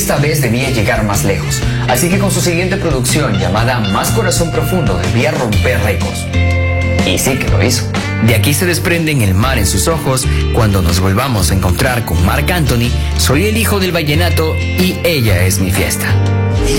esta vez debía llegar más lejos, así que con su siguiente producción llamada Más Corazón Profundo debía romper récords. Y sí que lo hizo. De aquí se desprenden El mar en sus ojos, Cuando nos volvamos a encontrar con Marc Anthony, Soy el hijo del vallenato y Ella es mi fiesta.